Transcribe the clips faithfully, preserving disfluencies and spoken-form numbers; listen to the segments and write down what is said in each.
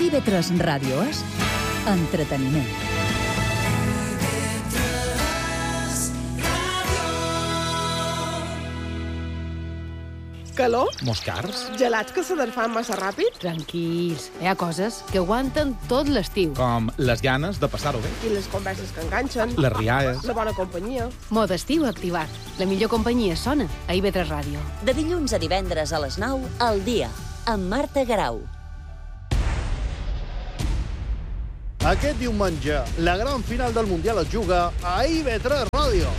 I V tres Ràdio és entreteniment. Calor? Moscars? Gelats que s'aderfan massa ràpid? Tranquils, hi ha coses que aguanten tot l'estiu. Com les ganes de passar-ho bé. I les converses que enganxen? Les rialles. La bona companyia? Mode estiu activat. La millor companyia sona a I V tres Ràdio. De dilluns a divendres a les nou, al dia, amb Marta Garau. Aquest diumenge, la gran final del Mundial es juga a I V tres Ràdio.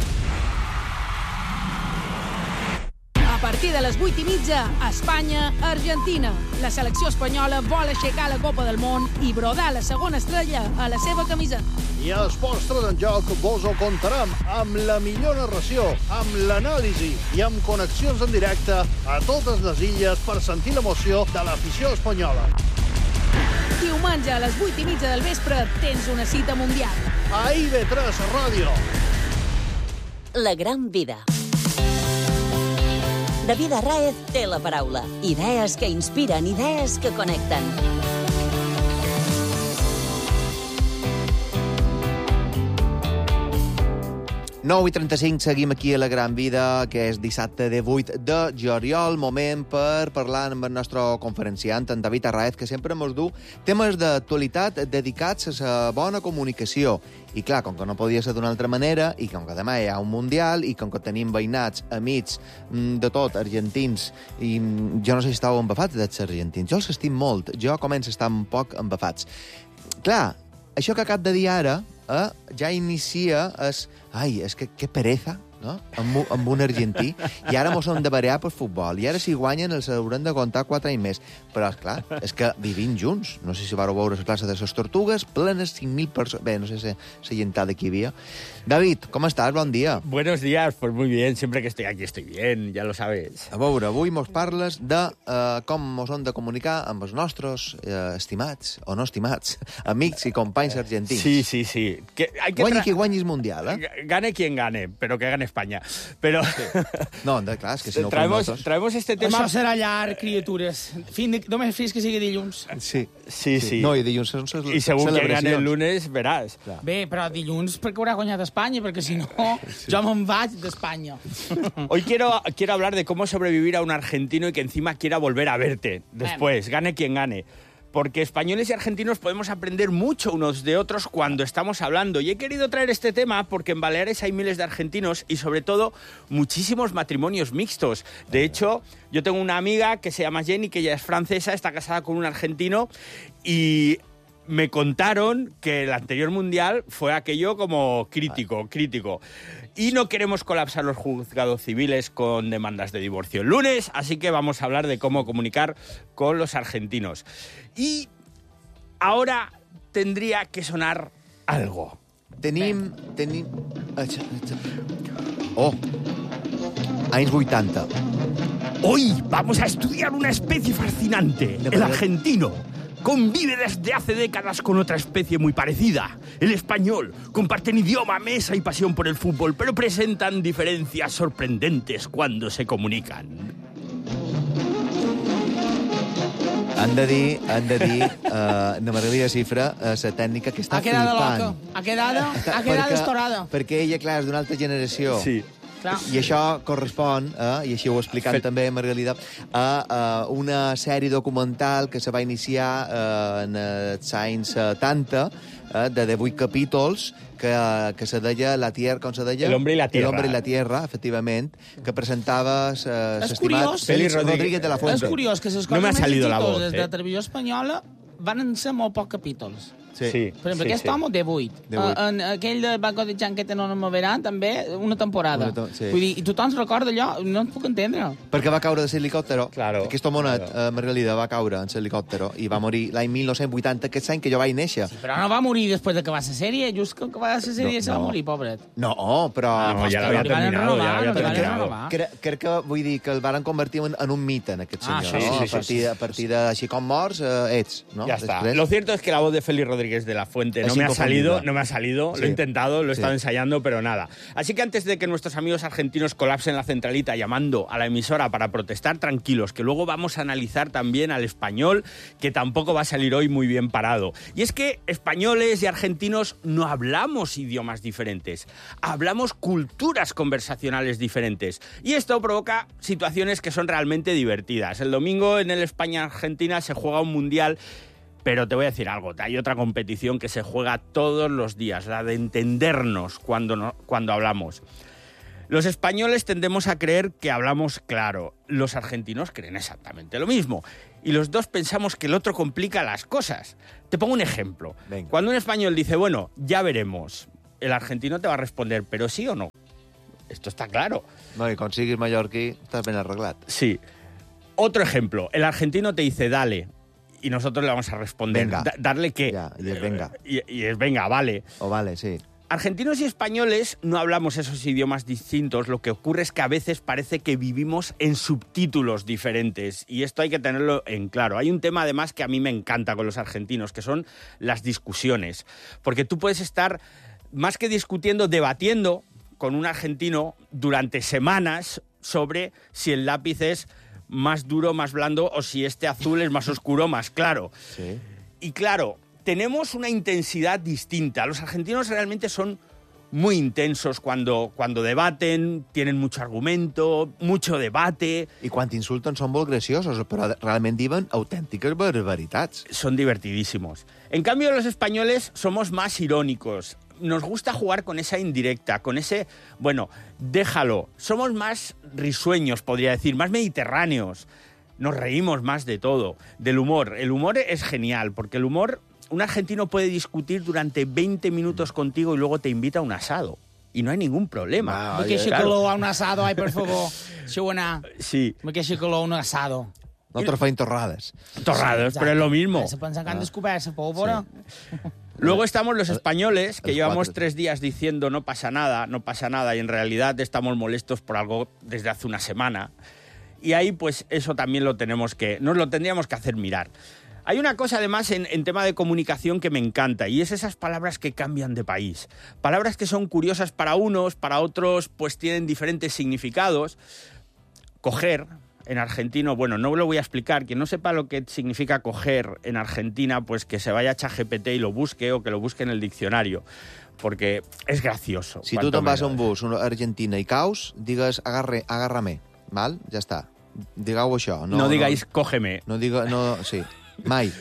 A partir de les vuit i mitja, Espanya-Argentina. La selecció espanyola vol aixecar la Copa del Món i brodar la segona estrella a la seva camiseta. I a Esports tres en Joc vos ho contarem amb la millor narració, amb l'anàlisi i amb connexions en directe a totes les illes per sentir l'emoció de l'afició espanyola. Diumenge a les vuit i mitja del vespre tens una cita mundial. A I V tres Ràdio. La gran vida. David Arráez té la paraula. Idees que inspiren, idees que connecten. nou i trenta-cinc, seguim aquí a La Gran Vida, que és dissabte divuit de juliol, moment per parlar amb el nostre conferenciant, en David Arráez, que sempre ens du temes d'actualitat dedicats a la bona comunicació. I clar, com que no podia ser d'una altra manera, i com que demà hi ha un Mundial, i com que tenim veïnats, amics, de tot, argentins, i jo no sé si estàu embafats dels argentins. Jo els estim molt, jo començo a estar un poc embafats. Clar, això que acab de dir ara, eh, ja inicia es... Ai, és que que pereza, no? Amb, amb un argentí. I ara mos hem de barallar per futbol. I ara si guanyen els haurem de comptar quatre anys més. Però, esclar, és que vivim junts. No sé si vareu veure la plaça de les Tortugues, plenes cinc mil persones. Bé, no sé si la llentada que hi havia. David, com estàs? Bon dia. Buenos días, pues muy bien. Siempre que estoy aquí estoy bien, ya lo sabes. A veure, avui mos parles de uh, com mos hem de comunicar amb els nostres uh, estimats, o no estimats, amics i companys argentins. Sí, sí, sí. Que hay que guanyi tra... qui guanyi el Mundial, eh? Gane quien gane, pero que gane España. Pero... Sí. No, de, clar, és que si no traemos, nosaltres... traemos este tema... Això serà llarg, criatures. Fin de... Només fins que sigui dilluns. Sí, sí, sí. No, i dilluns són les I según que gane el lunes, verás. Clar. Bé, però dilluns perquè haurà guanyat Espanya, perquè si no, sí. Jo me'n vaig d'Espanya. Hoy quiero, quiero hablar de cómo sobrevivir a un argentino y que encima quiera volver a verte después, gane quien gane. Porque españoles y argentinos podemos aprender mucho unos de otros cuando estamos hablando. Y he querido traer este tema porque en Baleares hay miles de argentinos y, sobre todo, muchísimos matrimonios mixtos. De hecho, yo tengo una amiga que se llama Jenny, que ella es francesa, está casada con un argentino y... me contaron que el anterior mundial fue aquello como crítico, crítico. Y no queremos colapsar los juzgados civiles con demandas de divorcio el lunes, así que vamos a hablar de cómo comunicar con los argentinos. Y ahora tendría que sonar algo. Tenim... tenim... Oh! Anys vuitanta. Hoy vamos a estudiar una especie fascinante, el argentino. Convive desde hace décadas con otra especie muy parecida, el español. Comparten idioma, mesa y pasión por el fútbol, pero presentan diferencias sorprendentes cuando se comunican. Han de dir, han de dir, uh, no m'agradaria xifra, uh, la tècnica que està ha quedado flipant. Loco. Ha quedado, ha quedado estorada. Perquè ella, clar, és d'una altra generació. Sí. Clar. I això correspon, eh, i així ho he explicat Fet. també, Margalida, a, a una sèrie documental que se va iniciar eh, en els anys setanta, eh, de divuit capítols, que, que se deia La Tierra, com se deia? El hombre y la tierra. El hombre y la tierra, efectivament, que presentava eh, l'estimat Félix Rodríguez de la Fuente. És curiós que les coses no més exitoses des eh? de la televisió espanyola van ser molt pocs capítols. Sí. Sí, Per exemple, sí, aquest sí. home, divuit. divuit. Uh, en aquell de Banco de Chanquete no me verà, també, una temporada. Una to sí. Vull dir, i tothom es recorda allò, no en puc entendre. Perquè va caure de l'helicòptero. Claro, Aquest homonet, claro. eh, Margalida, va caure en l'helicòptero i va morir l'any mil nou-cents vuitanta, aquest any que jo vaig néixer. Sí, però no va morir després de que va la sèrie, just que va la sèrie No, se va no. morir, pobret. No, però... No, ja l'havia Li van terminado, ja l'havia renovar, li van terminado. renovar. Crec, crec que, vull dir, que el varen convertir en, en un mite, en aquest Ah, senyor. sí, no? sí, sí, a partir, sí, sí. a partir de, així com morts, eh, ets, no? Ya está. Després... Lo cierto es que la voz de Félix Rodríguez Rodríguez de la Fuente. Es No me ha inconfundible. salido, no me ha salido, Sí. lo he intentado, lo he Sí. estado ensayando, pero nada. Así que antes de que nuestros amigos argentinos colapsen la centralita llamando a la emisora para protestar, tranquilos, que luego vamos a analizar también al español, que tampoco va a salir hoy muy bien parado. Y es que españoles y argentinos no hablamos idiomas diferentes, hablamos culturas conversacionales diferentes. Y esto provoca situaciones que son realmente divertidas. El domingo en el España-Argentina se juega un mundial. Pero te voy a decir algo, hay otra competición que se juega todos los días, la de entendernos cuando, no, cuando hablamos. Los españoles tendemos a creer que hablamos claro, los argentinos creen exactamente lo mismo. Y los dos pensamos que el otro complica las cosas. Te pongo un ejemplo. Venga. Cuando un español dice, bueno, ya veremos, el argentino te va a responder, ¿pero sí o no? Esto está claro. No, i quan siguis mallorquí, estàs ben arreglat. Sí. Otro ejemplo, el argentino te dice, dale, y nosotros le vamos a responder, Venga. da- ¿darle qué? Ya, y es venga. Y, y es venga, vale. O vale, sí. Argentinos y españoles no hablamos esos idiomas distintos, lo que ocurre es que a veces parece que vivimos en subtítulos diferentes, y esto hay que tenerlo en claro. Hay un tema además que a mí me encanta con los argentinos, que son las discusiones, porque tú puedes estar, más que discutiendo, debatiendo con un argentino durante semanas sobre si el lápiz es más duro, más blando, o si este azul es más oscuro, más claro. Sí. Y claro, tenemos una intensidad distinta. Los argentinos realmente son muy intensos cuando, cuando debaten, tienen mucho argumento, mucho debate. I quan t'insulten són molt graciosos, però realment diuen autèntiques barbaritats. Son divertidísimos. En cambio, los españoles somos más irónicos. Nos gusta jugar con esa indirecta, con ese, bueno, déjalo. Somos más risueños, podría decir, más mediterráneos. Nos reímos más de todo, del humor. El humor es genial, porque el humor, un argentino puede discutir durante veinte minutos contigo y luego te invita a un asado. Y no hay ningún problema. Me queixa Claro. calor a un asado, ai, per favor. Si ho anar. Sí, Me queixa calor a un asado. Nosaltres feim torrades. torrados, pero es lo mismo. Se pensa que han descobert la pólvora. Luego estamos los españoles, que los llevamos cuatro. tres días diciendo no pasa nada, no pasa nada, y en realidad estamos molestos por algo desde hace una semana. Y ahí, pues, eso también lo tenemos que, nos lo tendríamos que hacer mirar. Hay una cosa, además, en, en tema de comunicación que me encanta, y es esas palabras que cambian de país. Palabras que son curiosas para unos, para otros, pues tienen diferentes significados. Coger, en argentino, bueno, no lo voy a explicar. Quien no sepa lo que significa coger en Argentina, pues que se vaya a ChatGPT y lo busque, o que lo busque en el diccionario, porque es gracioso. Si tu cuanto te'n vas a un menos. bus a Argentina i caus, digues agarre, agárrame, val? Ja està. Digueu això. No, No, digáis cógeme. No, no diga, no, sí, mai.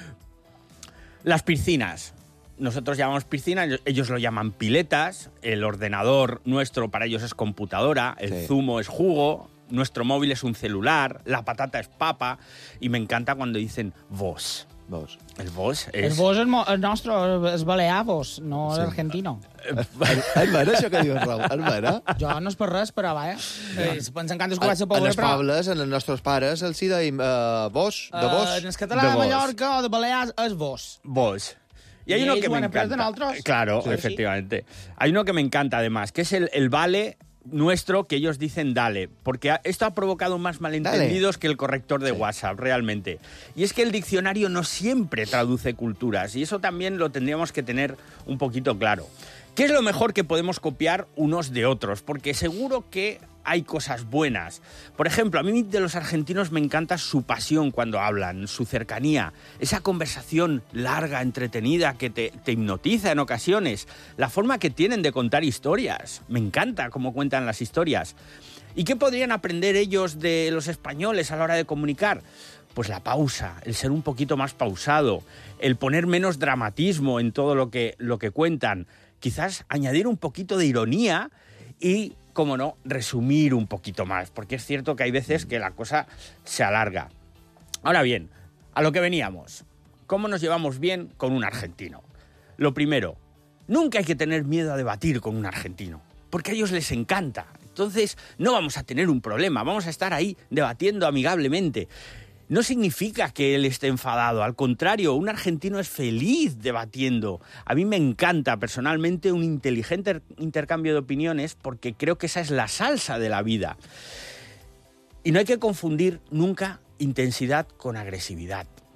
Las piscinas. Nosotros llamamos piscina, ellos- ellos lo llaman piletas. El ordenador nuestro para ellos es computadora, el Sí. zumo es jugo, nuestro móvil es un celular, la patata es papa, y me encanta cuando dicen vos. Vos. El vos El es... vos és mo- el nostre, és balear, vos, no Sí. l'argentino. És vera, això que dius, Raül? És vera? Jo no és per res, però vaja. Eh, se pensen que han descobert la En pólvora, les però... Pables, en els nostres pares, els hi deim uh, vos, de vos. Eh, en el català De de vos. Mallorca o de Balears és vos. Vos. Y hay Y uno ellos que me van a aprender encanta. de nosotros. Claro, Sí, efectivamente. Hay uno que me encanta además, que es el, el vale nuestro, que ellos dicen dale, porque ha- esto ha provocado más malentendidos que el corrector de Sí. WhatsApp, realmente. Y es que el diccionario no siempre traduce culturas, y eso también lo tendríamos que tener un poquito claro. ¿Qué es lo mejor que podemos copiar unos de otros? Porque seguro que hay cosas buenas. Por ejemplo, a mí de los argentinos me encanta su pasión cuando hablan, su cercanía, esa conversación larga, entretenida, que te, te hipnotiza en ocasiones, la forma que tienen de contar historias. Me encanta cómo cuentan las historias. ¿Y qué podrían aprender ellos de los españoles a la hora de comunicar? Pues la pausa, el ser un poquito más pausado, el poner menos dramatismo en todo lo que, lo que cuentan, quizás añadir un poquito de ironía y, como no, resumir un poquito más, porque es cierto que hay veces que la cosa se alarga. Ahora bien, a lo que veníamos, ¿cómo nos llevamos bien con un argentino? Lo primero, nunca hay que tener miedo a debatir con un argentino, porque a ellos les encanta. Entonces, no vamos a tener un problema, vamos a estar ahí debatiendo amigablemente. No significa que él esté enfadado, al contrario, un argentino es feliz debatiendo. A mí me encanta personalmente un inteligente intercambio de opiniones porque creo que esa es la salsa de la vida. Y no hay que confundir nunca intensidad con agresividad.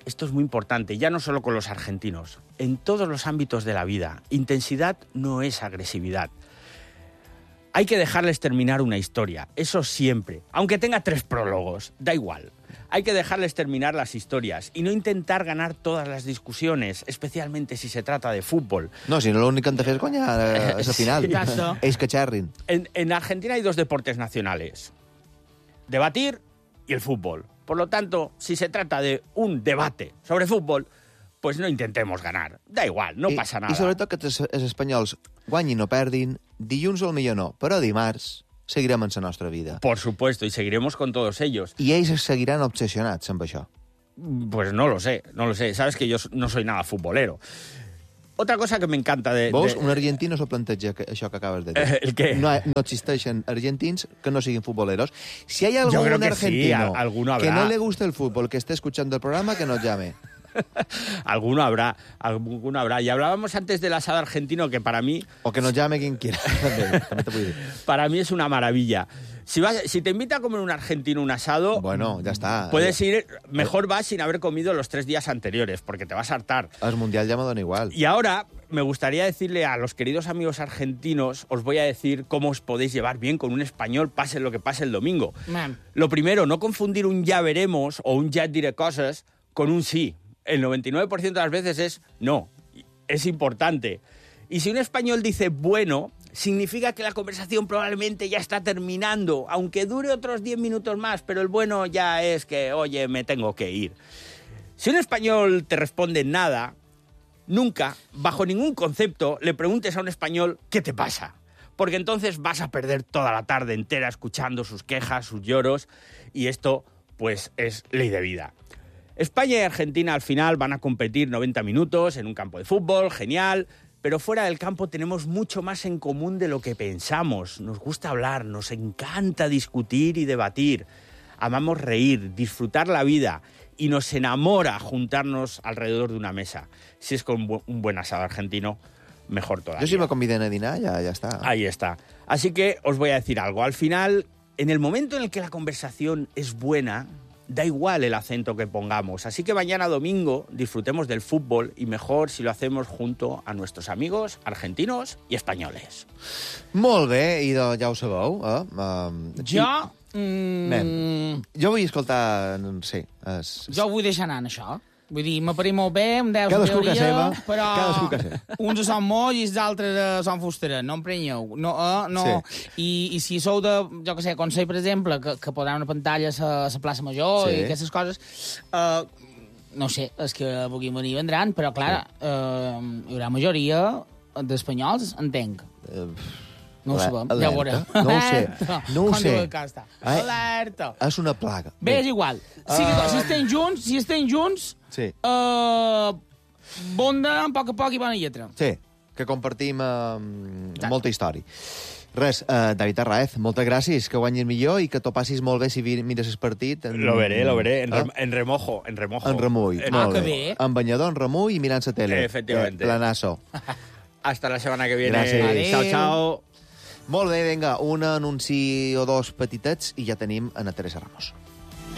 esto es muy importante, ya no solo con los argentinos, en todos los ámbitos de la vida, intensidad no es agresividad. Hay que dejarles terminar una historia, eso siempre, aunque tenga tres prólogos, da igual. Hay que dejarles terminar las historias y no intentar ganar todas las discusiones, especialmente si se trata de fútbol. No, si no l'únic que han de fer és guanyar a la final. Exacto. Ells que xerrin. En, en Argentina hay dos deportes nacionales, debatir y el fútbol. Por lo tanto, si se trata de un debate sobre fútbol, pues no intentemos ganar. Da igual, no I, pasa nada. I sobretot que els, els espanyols guanyin o perdin, dilluns al millor no, però dimarts seguirem en la nostra vida. Por supuesto, y seguiremos con todos ellos. I ells seguiran obsessionats amb això. Pues no lo sé, no lo sé. Sabes que yo no soy nada futbolero. Otra cosa que me encanta de... Veus? de... Un argentí no s'ho planteja, que, això que acabes de dir. Eh, el què? No, no existeixen argentins que no siguin futboleros. Si hay algún Yo creo que argentino sí, alguno que habrá. no le guste el fútbol, que esté escuchando el programa, que nos llame. alguno habrá, alguno habrá. Y hablábamos antes del asado argentino, que para mí... O que nos llame quien quiera. També, també te vull dir. Para mí es una maravilla. Si, vas, si te invita a comer un argentino un asado... Bueno, ya está. Puedes ir... Mejor vas sin haber comido los tres días anteriores, porque te vas a hartar. El Mundial ya me dona igual. Y ahora me gustaría decirle a los queridos amigos argentinos, os voy a decir cómo os podéis llevar bien con un español, pase lo que pase el domingo. Man. Lo primero, no confundir un ya veremos o un ya diré cosas con un sí. El noventa y nueve por ciento de las veces es no. Es importante. Y si un español dice bueno, significa que la conversación probablemente ya está terminando, aunque dure otros diez minutos más, pero el bueno ya es que, oye, me tengo que ir. Si un español te responde nada, nunca, bajo ningún concepto, le preguntes a un español ¿qué te pasa? Porque entonces vas a perder toda la tarde entera escuchando sus quejas, sus lloros, y esto, pues, es ley de vida. España y Argentina al final van a competir noventa minutos en un campo de fútbol, genial, pero fuera del campo tenemos mucho más en común de lo que pensamos. Nos gusta hablar, nos encanta discutir y debatir. Amamos reír, disfrutar la vida y nos enamora juntarnos alrededor de una mesa. Si es con un buen asado argentino, mejor todavía. Yo si me conviden a dinar, ya, ya está. Ahí está. Así que os voy a decir algo. Al final, en el momento en el que la conversación es buena, da igual el acento que pongamos. Así que mañana domingo disfrutemos del fútbol y mejor si lo hacemos junto a nuestros amigos argentinos y españoles. Molt bé, i doncs ja ho sabeu. Eh? Um, Jo... I... Mm, Ben, jo vull escoltar... No sé... Es... jo ho vull deixar anar, en això. Vull dir, m'apareix molt bé, em deus Cadascú teoria, que seva, però cadascú que seva. uns són molls i els altres eh, són fusteres, no em prenyeu. No, eh, no. Sí. I, I si sou de, jo què sé, Consell, per exemple, que, que posaran una pantalla a la plaça Major Sí. i aquestes coses, eh, no sé, és que vulguin venir vendran, però, clar, eh, hi haurà majoria d'espanyols, entenc. Uh, No ho sabem, ja ho veurem. No ho sé, no ho Com sé. diu el Costa? Ai, Alerta. és una plaga. Bé, és igual. Si, Ah. si estem junts, si estem junts, Sí. uh, bonda a poc a poc i bona lletra. Sí, que compartim uh, Exacte. molta història. Res, uh, David Arraez, moltes gràcies, que guanyis millor i que t'ho passis molt bé si vi- mires el partit. En, Lo veré, lo veré. En, Ah? rem- en remojo, en remojo. En remull, En- molt que bé. bé. En banyador, en remull i mirant la tele. Efectivamente. Eh, planazo. Hasta la semana que viene. Gracias. Chao, Adeu. chao. Molt bé, vinga, un anunci o dos petitets i ja tenim a Teresa Ramos.